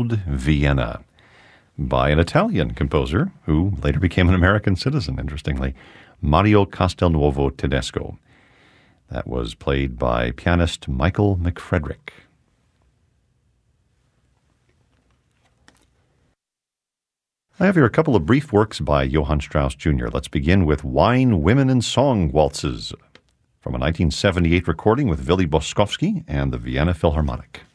called Vienna, by an Italian composer who later became an American citizen, interestingly, Mario Castelnuovo Tedesco. That was played by pianist Michael McFrederick. I have here a couple of brief works by Johann Strauss Jr. Let's begin with Wine, Women, and Song Waltzes from a 1978 recording with Willy Boskowski and the Vienna Philharmonic.